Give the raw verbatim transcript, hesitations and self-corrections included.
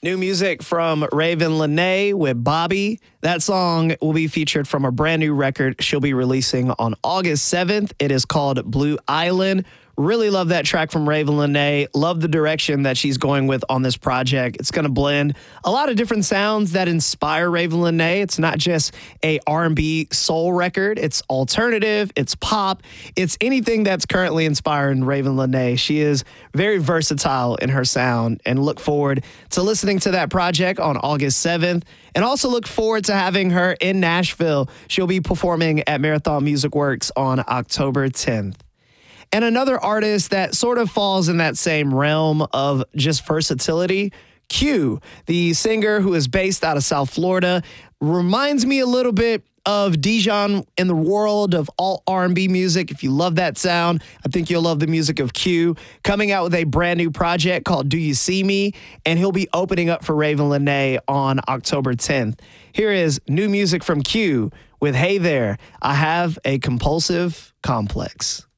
New music from Raven Lenae with Bobby. That song will be featured from a brand new record she'll be releasing on August seventh. It is called Blue Island. Really love that track from Raven Lenae. Love the direction that she's going with on this project. It's going to blend a lot of different sounds that inspire Raven Lenae. It's not just a R and B soul record. It's alternative. It's pop. It's anything that's currently inspiring Raven Lenae. She is very versatile in her sound, and look forward to listening to that project on August seventh. And also look forward to having her in Nashville. She'll be performing at Marathon Music Works on October tenth. And another artist that sort of falls in that same realm of just versatility, Q, the singer who is based out of South Florida, reminds me a little bit of Dijon in the world of alt R and B music. If you love that sound, I think you'll love the music of Q. Coming out with a brand new project called Do You See Me? And he'll be opening up for Raven Lenae on October tenth. Here is new music from Q with Hey There, I Have a Compulsive Complex.